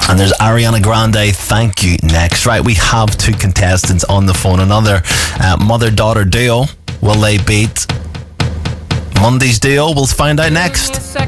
And there's Ariana Grande, Thank You, next. Right, we have two contestants on the phone. Another mother-daughter duo. Will they beat Monday's duo? We'll find out next.